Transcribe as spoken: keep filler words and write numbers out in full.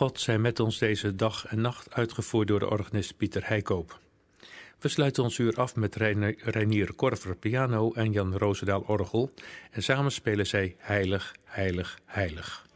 God zijn met ons deze dag en nacht, uitgevoerd door de organist Pieter Heikoop. We sluiten ons uur af met Reinier Korver piano en Jan Roosendaal orgel. En samen spelen zij Heilig, Heilig, Heilig.